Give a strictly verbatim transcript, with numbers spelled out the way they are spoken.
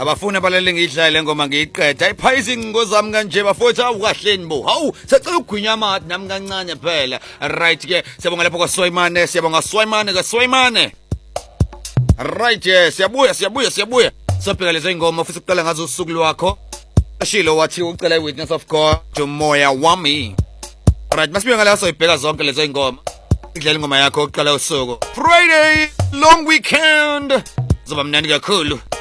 abafuna balale ngidlale ngoma ngiyiqeda iphayisi ngozami kanje bafowethu awukahleni bo hawu sacela ukugwinya amathi nami kancane phela right ke siyabonga lapho kwaSwayimane siyabonga Swayimane kaSwayimane right yes siyabuya siyabuya siyabuya sobheka lezo ingoma ufisa ukuqala ngazo usuku lwakho ashilo wathi ucela iwitness of God umoya wami right masibuye ngala soyibheka zonke lezo ingoma idlala ingoma yakho oqala usuku Friday long weekend zoba mnandi kakhulu